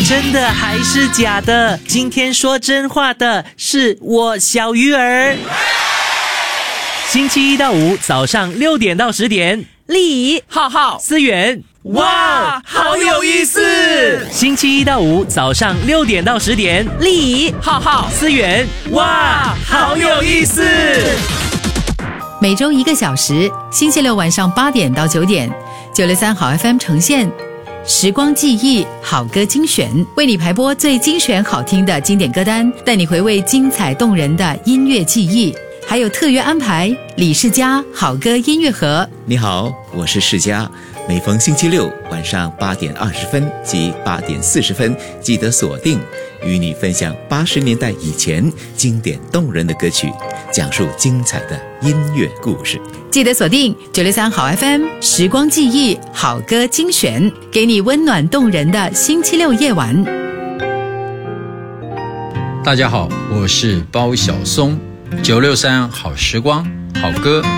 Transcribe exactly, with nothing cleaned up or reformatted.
真的还是假的？今天说真话的是我小鱼儿。星期一到五早上六点到十点， 丽、 浩浩、 思源。 哇，好有意思！ 星期一到五早上六点到十点， 丽、 浩浩、 思源。 哇，好有意思！ 每周一个小时，星期六晚上八点到九点，九六三好 F M 呈现时光记忆好歌精选，为你排播最精选好听的经典歌单，带你回味精彩动人的音乐记忆。还有特约安排李世嘉好歌音乐盒。 你好，我是世嘉，每逢星期六晚上八点二十分及八点四十分，记得锁定，与你分享八十年代以前经典动人的歌曲，讲述精彩的音乐故事。 记得锁定九六三好 F M 时光记忆好歌精选，给你温暖动人的星期六夜晚。 大家好，我是包小松，九六三好时光好歌